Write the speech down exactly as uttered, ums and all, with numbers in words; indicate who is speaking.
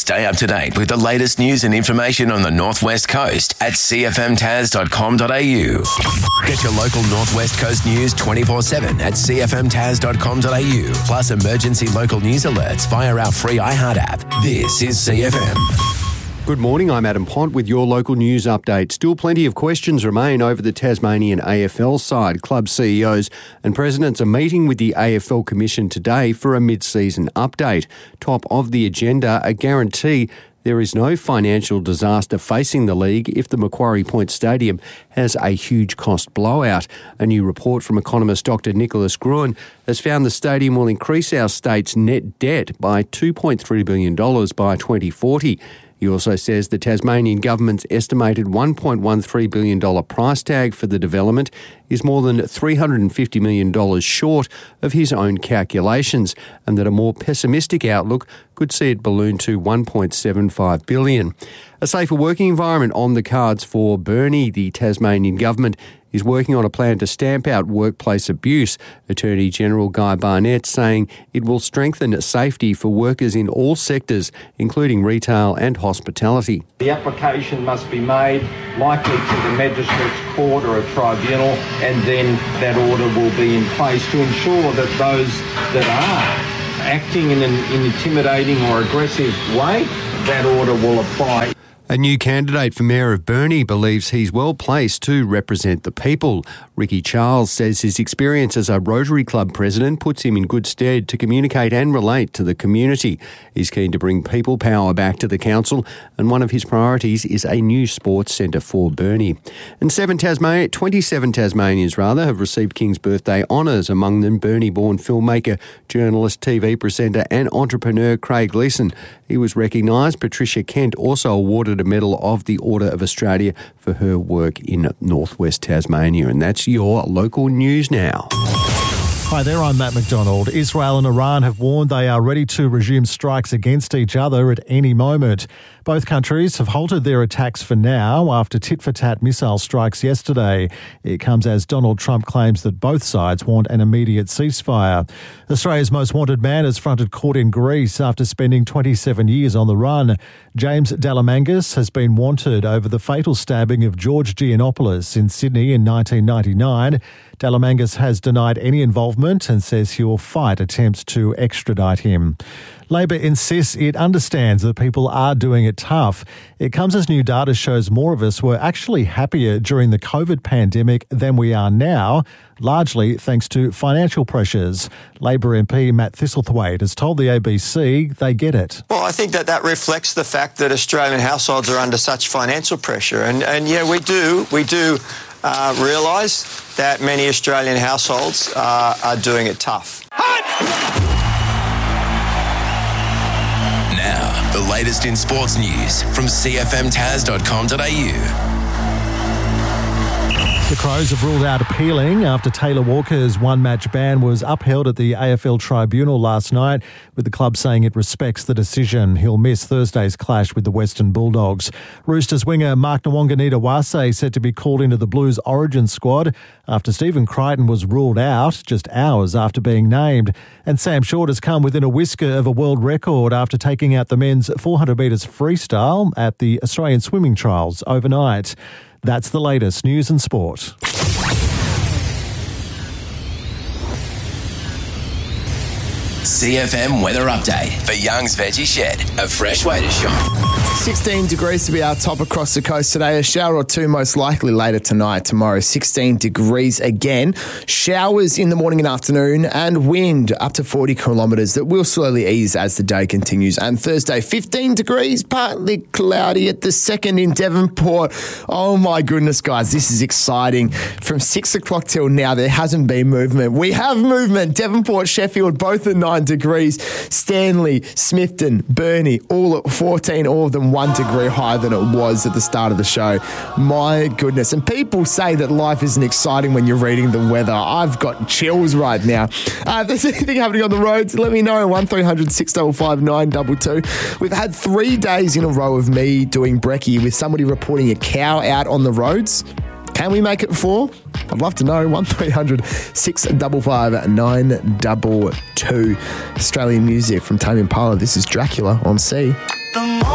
Speaker 1: Stay up to date with the latest news and information on the Northwest Coast at c f m tas dot com dot a u. Get your local Northwest Coast news twenty-four seven at c f m tas dot com dot a u. Plus emergency local news alerts via our free iHeart app. This is C F M.
Speaker 2: Good morning, I'm Adam Pont with your local news update. Still plenty of questions remain over the Tasmanian A F L side. Club C E Os and presidents are meeting with the A F L Commission today for a mid-season update. Top of the agenda, a guarantee there is no financial disaster facing the league if the Macquarie Point Stadium has a huge cost blowout. A new report from economist Doctor Nicholas Gruen has found the stadium will increase our state's net debt by two point three billion dollars by twenty forty. He also says the Tasmanian government's estimated one point one three billion dollars price tag for the development is more than three hundred fifty million dollars short of his own calculations, and that a more pessimistic outlook could see it balloon to one point seven five billion dollars. A safer working environment on the cards for Burnie. The Tasmanian government is working on a plan to stamp out workplace abuse. Attorney General Guy Barnett saying it will strengthen safety for workers in all sectors, including retail and hospitality.
Speaker 3: The application must be made likely to the magistrate's court or a tribunal, and then that order will be in place to ensure that those that are acting in an intimidating or aggressive way, that order will apply.
Speaker 2: A new candidate for Mayor of Burnie believes he's well placed to represent the people. Ricky Charles says his experience as a Rotary Club president puts him in good stead to communicate and relate to the community. He's keen to bring people power back to the council, and one of his priorities is a new sports centre for Burnie. And seven Tasmania, twenty-seven Tasmanians rather have received King's Birthday honours, among them Burnie-born filmmaker, journalist, T V presenter and entrepreneur Craig Gleeson. He was recognised. Patricia Kent also awarded a Medal of the Order of Australia for her work in northwest Tasmania. And that's your local news now.
Speaker 4: Hi there, I'm Matt McDonald. Israel and Iran have warned they are ready to resume strikes against each other at any moment. Both countries have halted their attacks for now after tit-for-tat missile strikes yesterday. It comes as Donald Trump claims that both sides want an immediate ceasefire. Australia's most wanted man has fronted court in Greece after spending twenty-seven years on the run. James Dalamangas has been wanted over the fatal stabbing of George Giannopoulos in Sydney in nineteen ninety-nine. Dalamangas has denied any involvement and says he will fight attempts to extradite him. Labor insists it understands that people are doing it tough. It comes as new data shows more of us were actually happier during the COVID pandemic than we are now, largely thanks to financial pressures. Labor M P Matt Thistlethwaite has told the A B C they get it.
Speaker 5: Well, I think that that reflects the fact that Australian households are under such financial pressure. And, and yeah, we do, we do uh, realise that many Australian households uh, are doing it tough.
Speaker 1: Now, the latest in sports news from c f m tas dot com dot a u.
Speaker 4: The Crows have ruled out appealing after Taylor Walker's one-match ban was upheld at the A F L tribunal last night, with the club saying it respects the decision. He'll miss Thursday's clash with the Western Bulldogs. Roosters winger Mark Nwanganita-Wase said to be called into the Blues origin squad after Stephen Crichton was ruled out just hours after being named. And Sam Short has come within a whisker of a world record after taking out the men's four hundred metres freestyle at the Australian Swimming Trials overnight. That's the latest news and sport.
Speaker 1: C F M weather update for Young's Veggie Shed, a fresh way to shop.
Speaker 6: sixteen degrees to be our top across the coast today. A shower or two most likely later tonight. Tomorrow, sixteen degrees again. Showers in the morning and afternoon, and wind up to forty kilometres that will slowly ease as the day continues. And Thursday, fifteen degrees, partly cloudy at the second in Devonport. Oh my goodness, guys, this is exciting. From six o'clock till now, there hasn't been movement. We have movement. Devonport, Sheffield, both at nine degrees. Stanley, Smithton, Burnie, all at fourteen, all of them one degree higher than it was at the start of the show. My goodness. And people say that life isn't exciting when you're reading the weather. I've got chills right now. Uh, if there's anything happening on the roads, let me know. one three hundred six five five nine two two. We've had three days in a row of me doing brekkie with somebody reporting a cow out on the roads. Can we make it four? I'd love to know. one three hundred six five five nine two two. Australian music from Tame Impala. This is Dracula on C.
Speaker 7: the moment.